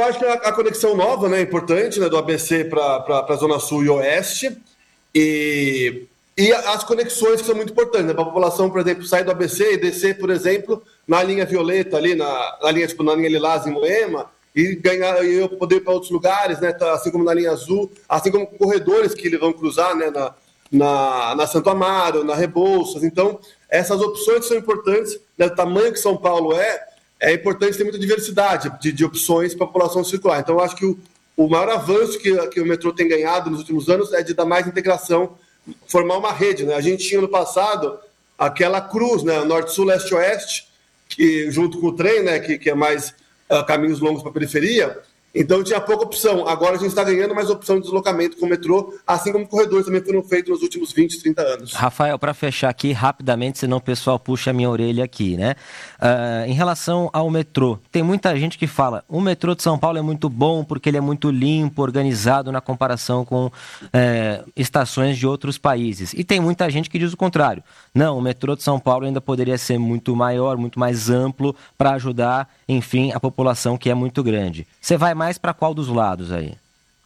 acho que a conexão nova, né, é importante, né, do ABC para a Zona Sul e Oeste, e as conexões que são muito importantes, né, para a população, por exemplo, sair do ABC e descer, por exemplo, na linha violeta, ali na linha lilás em Moema, e eu poder ir para outros lugares, né, assim como na linha azul, assim como corredores que eles vão cruzar, né, na Santo Amaro, na Rebouças. Então, essas opções são importantes, né, do tamanho que São Paulo é importante ter muita diversidade de opções para a população circular. Então, eu acho que o maior avanço que o metrô tem ganhado nos últimos anos é de dar mais integração, formar uma rede, né? A gente tinha no passado aquela cruz, né, norte-sul, leste-oeste, que junto com o trem, né, que é mais caminhos longos para a periferia, então tinha pouca opção. Agora a gente está ganhando mais opção de deslocamento com o metrô, assim como corredores também foram feitos nos últimos 20, 30 anos. Rafael, para fechar aqui rapidamente, senão o pessoal puxa a minha orelha aqui, né? Em relação ao metrô, tem muita gente que fala, o metrô de São Paulo é muito bom porque ele é muito limpo, organizado na comparação com estações de outros países. E tem muita gente que diz o contrário. Não, o metrô de São Paulo ainda poderia ser muito maior, muito mais amplo para ajudar, enfim, a população que é muito grande. Você vai mais para qual dos lados aí?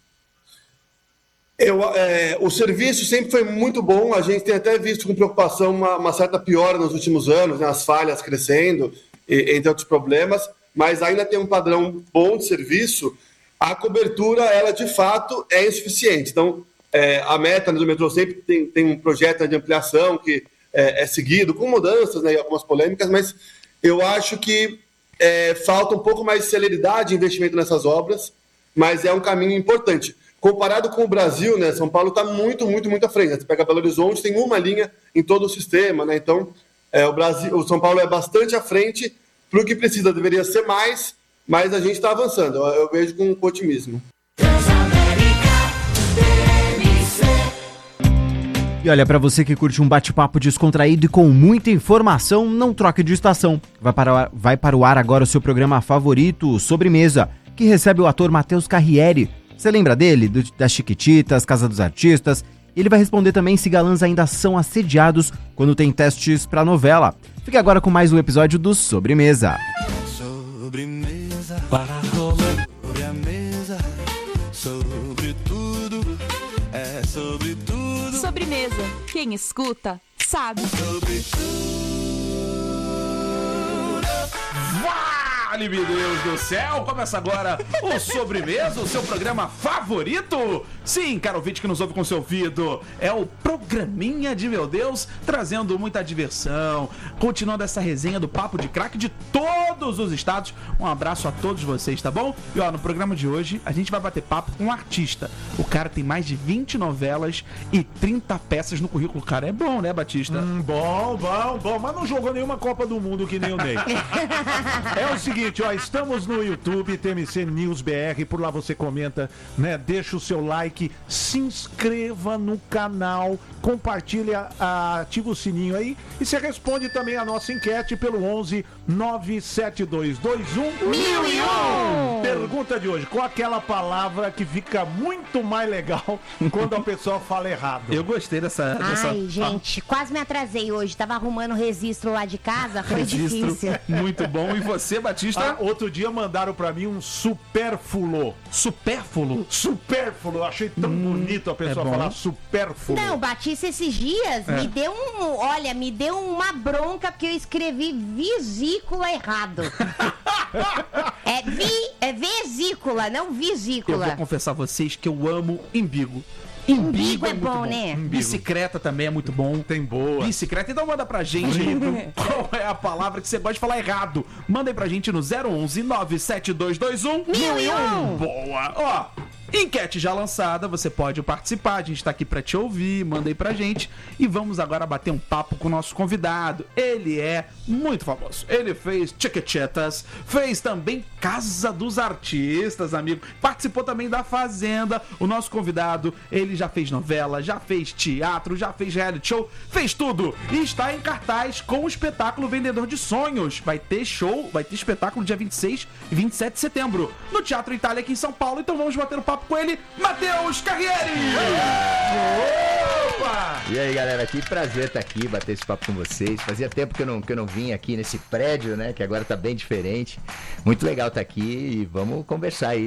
O serviço sempre foi muito bom, a gente tem até visto com preocupação uma certa piora nos últimos anos, né, as falhas crescendo, entre outros problemas, mas ainda tem um padrão bom de serviço. A cobertura, ela de fato é insuficiente. Então, a meta, né, do metrô sempre tem um projeto de ampliação que é seguido, com mudanças, né, e algumas polêmicas, mas eu acho que falta um pouco mais de celeridade de investimento nessas obras, mas é um caminho importante. Comparado com o Brasil, né, São Paulo está muito, muito, muito à frente. Você pega Belo Horizonte, tem uma linha em todo o sistema, né? Então, o São Paulo é bastante à frente para o que precisa. Deveria ser mais, mas a gente está avançando. Eu vejo com otimismo. E olha, para você que curte um bate-papo descontraído e com muita informação, não troque de estação. Vai para o ar agora o seu programa favorito, Sobremesa, que recebe o ator Matheus Carriere. Você lembra dele? Das Chiquititas, Casa dos Artistas? Ele vai responder também se galãs ainda são assediados quando tem testes pra novela. Fique agora com mais um episódio do Sobremesa. Sobremesa, sobre a mesa, sobre tudo, sobre tudo. Sobremesa, quem escuta, sabe. Sobre tudo. Vale, meu Deus do céu! Começa agora o Sobremesa, o seu programa favorito? Sim, caro ouvinte que nos ouve com seu ouvido, é o programinha de meu Deus, trazendo muita diversão, continuando essa resenha do Papo de Craque de todos os estados. Um abraço a todos vocês, tá bom? E ó, no programa de hoje, a gente vai bater papo com um artista. O cara tem mais de 20 novelas e 30 peças no currículo. O cara é bom, né, Batista? Bom, mas não jogou nenhuma Copa do Mundo que nem o Ney. É o seguinte, ó, estamos no YouTube, TMC News BR, por lá você comenta, né, deixa o seu like, se inscreva no canal, compartilha, ativa o sininho aí e você responde também a nossa enquete pelo 11 97221 1001. Pergunta de hoje, qual aquela palavra que fica muito mais legal quando a pessoa fala errado? Eu gostei dessa... Gente, quase me atrasei hoje, tava arrumando o registro lá de casa, foi difícil. Muito bom. E você, Batista? Outro dia mandaram pra mim um supérfluo. Supérfluo? Supérfluo, achei tão bonito a pessoa falar supérfluo. Não, Batista, esses dias me deu uma bronca porque eu escrevi vesícula errado. É vesícula, não vesícula. Eu vou confessar a vocês que eu amo imbigo. Umbigo é bom, né? Bicicleta também é muito bom. Tem boa. Bicicleta. Então manda pra gente qual é a palavra que você gosta de falar errado. Manda aí pra gente no 011 97221 1001. Boa. Ó, enquete já lançada, você pode participar, a gente tá aqui pra te ouvir, manda aí pra gente. E vamos agora bater um papo com o nosso convidado. Ele é muito famoso. Ele fez Chiquititas, fez também Casa dos Artistas, amigo. Participou também da Fazenda. O nosso convidado, ele já fez novela, já fez teatro, já fez reality show, fez tudo. E está em cartaz com o espetáculo Vendedor de Sonhos. Vai ter show, vai ter espetáculo dia 26 e 27 de setembro no Teatro Itália aqui em São Paulo. Então vamos bater um papo com ele, Matheus Carriere! Opa! E aí, galera, que prazer estar aqui, bater esse papo com vocês. Fazia tempo que eu não vim aqui nesse prédio, né, que agora tá bem diferente. Muito legal estar aqui e vamos conversar aí